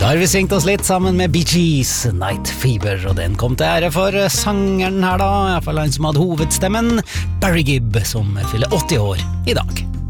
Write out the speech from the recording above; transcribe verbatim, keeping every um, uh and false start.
Da har vi svingt oss litt sammen med Bee Gees, Night Fever, og den kom til ære for sangeren her da, i hvert fall han som hadde hovedstemmen, Barry Gibb, som fyller åtti år i dag.